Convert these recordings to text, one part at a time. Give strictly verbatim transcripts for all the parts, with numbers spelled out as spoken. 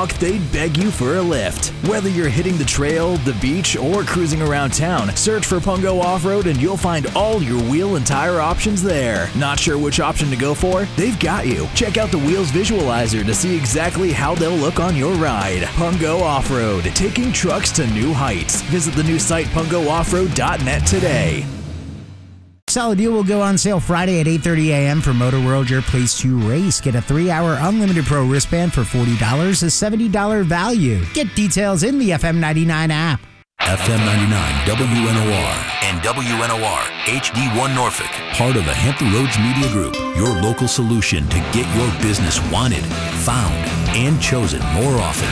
talk, they'd beg you for a lift. Whether you're hitting the trail, the beach, or cruising around town, search for Pungo Off-Road and you'll find all your wheel and tire options there. Not sure which option to go for? They've got you. Check out the Wheels Visualizer to see exactly how they'll look on your ride. Pungo Off-Road, taking trucks to new heights. Visit the new site pungo off road dot net today. Solid Deal will go on sale Friday at eight thirty a.m. for Motor World, your place to race. Get a three-hour unlimited pro wristband for forty dollars, a seventy dollars value. Get details in the F M ninety-nine app. F M ninety-nine W N O R and W N O R H D one Norfolk, part of the Hampton Roads Media Group, your local solution to get your business wanted, found, and chosen more often.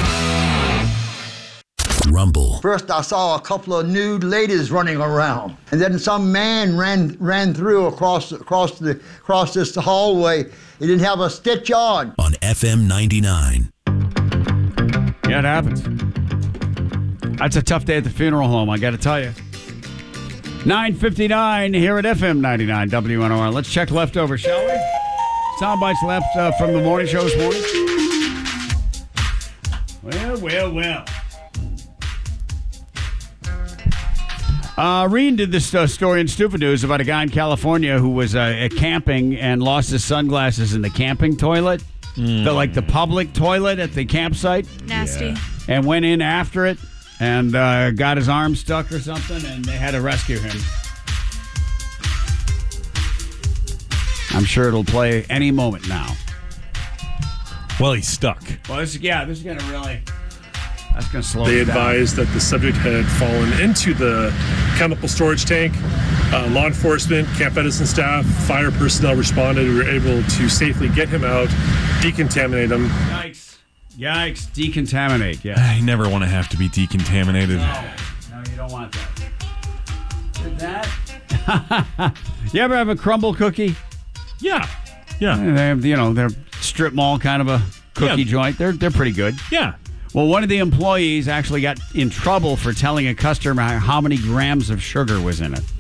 Rumble. First, I saw a couple of nude ladies running around, and then some man ran ran through across across the across this hallway. He didn't have a stitch on. On F M ninety-nine. Yeah, it happens. That's a tough day at the funeral home, I got to tell you. nine fifty-nine here at F M ninety-nine W N O R. Let's check leftover, shall we? Sound bites left uh, from the morning show this morning. Well, well, well. Uh, Reen did this uh, story in Stupid News about a guy in California who was uh, camping and lost his sunglasses in the camping toilet. Mm. The, like the public toilet at the campsite. Nasty. Yeah. And went in after it and uh, got his arm stuck or something, and they had to rescue him. I'm sure it'll play any moment now. Well, he's stuck. Well, this, yeah, this is going to really... That's going to slow They it down. advised that the subject had fallen into the chemical storage tank. Uh, law enforcement, Camp Edison staff, fire personnel responded. We were able to safely get him out, decontaminate him. Yikes. Yikes. Decontaminate, yeah. I never want to have to be decontaminated. No, no, you don't want that. Did that? You ever have a crumble cookie? Yeah. Yeah. They have, you know, they're strip mall kind of a cookie Yeah. joint. They're they're pretty good. Yeah. Well, one of the employees actually got in trouble for telling a customer how many grams of sugar was in it.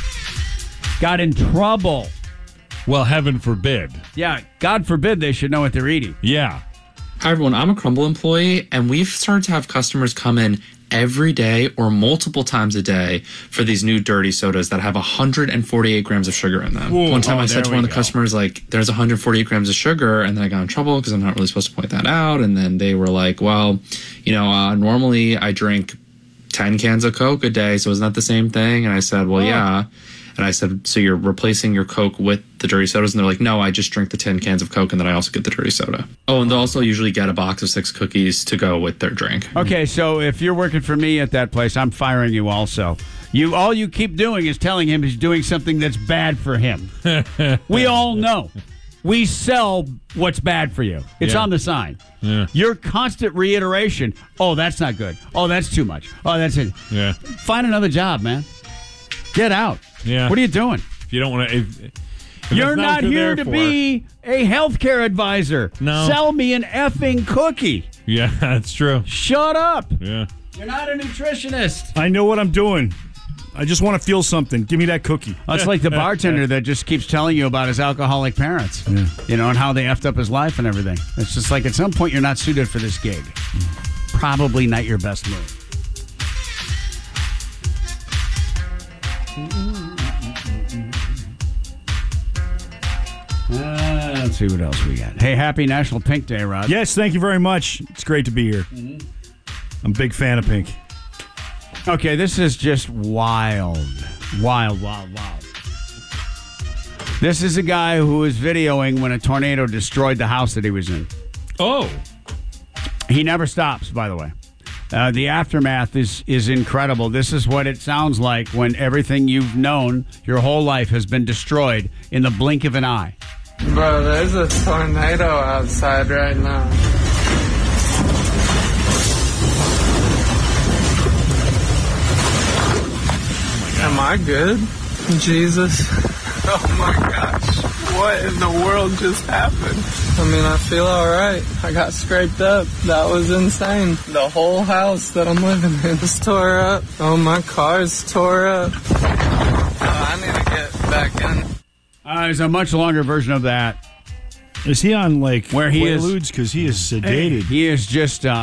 Got in trouble. Well, heaven forbid. Yeah, God forbid they should know what they're eating. Yeah. Hi, everyone. I'm a Crumble employee, and we've started to have customers come in every day or multiple times a day for these new dirty sodas that have one hundred forty-eight grams of sugar in them. Whoa. One time Oh, I said to there one we of the go. customers, like, there's one hundred forty-eight grams of sugar, and then I got in trouble because I'm not really supposed to point that out. And then they were like, well, you know, uh, normally I drink ten cans of Coke a day, so isn't that the same thing? And I said, well, Oh. yeah. And I said, so you're replacing your Coke with the dirty sodas? And they're like, no, I just drink the ten cans of Coke, and then I also get the dirty soda. Oh, and they'll also usually get a box of six cookies to go with their drink. Okay, so if you're working for me at that place, I'm firing you also. You all you keep doing is telling him he's doing something that's bad for him. We all know. We sell what's bad for you. It's Yeah. on the sign. Yeah. Your constant reiteration, oh, that's not good. Oh, that's too much. Oh, that's it. Yeah. Find another job, man. Get out. Yeah. What are you doing? If you don't want to... If, if You're that's not what you're here there to for- be a healthcare advisor. No. Sell me an effing cookie. Yeah, that's true. Shut up. Yeah. You're not a nutritionist. I know what I'm doing. I just want to feel something. Give me that cookie. That's like the bartender that just keeps telling you about his alcoholic parents, Yeah. you know, and how they effed up his life and everything. It's just like at some point you're not suited for this gig. Probably not your best move. Uh, let's see what else we got. Hey, happy National Pink Day, Rod. Yes, thank you very much. It's great to be here. Mm-hmm. I'm a big fan of pink. Okay, this is just wild. Wild, wild, wild. This is a guy who was videoing when a tornado destroyed the house that he was in. Oh. He never stops, by the way. Uh, the aftermath is, is incredible. This is what it sounds like when everything you've known your whole life has been destroyed in the blink of an eye. Bro, there's a tornado outside right now. Am I good? Jesus. Oh my gosh. What in the world just happened? I mean, I feel alright. I got scraped up. That was insane. The whole house that I'm living in is tore up. Oh, my car's tore up. Oh, I need to get back in. Uh, there's a much longer version of that. Is he on, like, Where he is- Quaaludes? Because he is sedated. He is just... Uh,